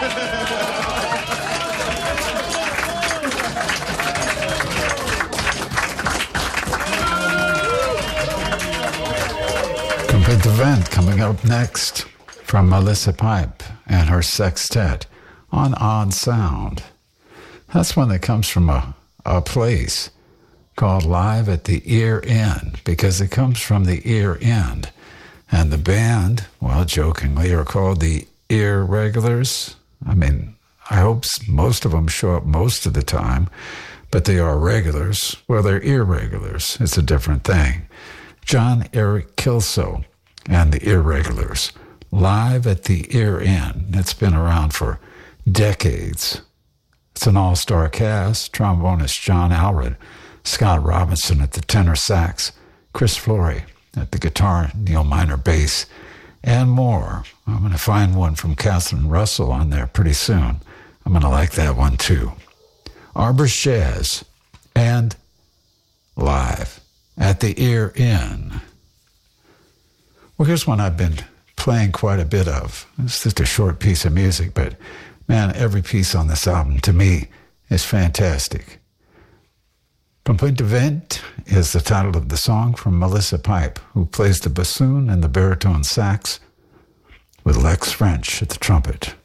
Complete Event coming up next from Melissa Pipe and her sextet on Odd Sound. That's one that comes from a place called Live at the Ear End, because it comes from the ear end. And the band, well, jokingly, are called the Irregulars. I mean, I hope most of them show up most of the time, but they are regulars. Well, they're irregulars. It's a different thing. John Eric Kilso and the Irregulars, Live at the Ear End. It's been around for decades. It's an all-star cast. Trombonist John Alred, Scott Robinson at the tenor sax, Chris Flory at the guitar, Neil Minor bass, and more. I'm going to find one from Catherine Russell on there pretty soon. I'm going to like that one too. Arbor's Jazz and Live at the Ear End. Well, here's one I've been playing quite a bit of. It's just a short piece of music, but man, every piece on this album to me is fantastic. Complete Event is the title of the song from Melissa Pipe, who plays the bassoon and the baritone sax, with Lex French at the trumpet.